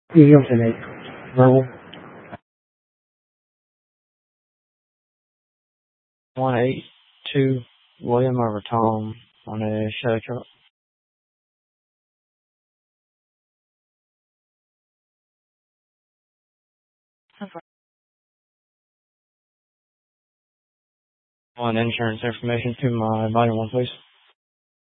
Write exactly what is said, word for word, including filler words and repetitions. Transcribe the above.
Medium to make verbal. One eight two William over Tom on a show truck. On insurance information to my body one, please.